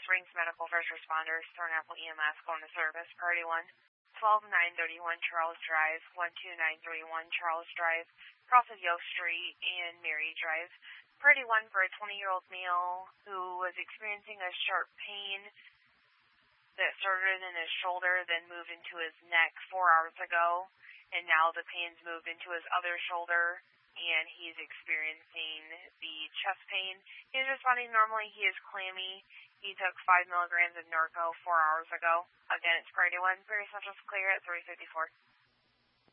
Springs Medical First Responders, Thornapple EMS, going to service. Priority 1, 12931 Charles Drive, 12931 Charles Drive, cross of Yoke Street and Mary Drive. Priority 1 for a 20-year-old male who was experiencing a sharp pain that started in his shoulder, then moved into his neck 4 hours ago, and now the pain's moved into his other shoulder, and he's experiencing the chest pain. He's responding normally. He is clammy. He took 5 milligrams of Norco 4 hours ago. Again, it's priority 1. Very Central's clear at 354.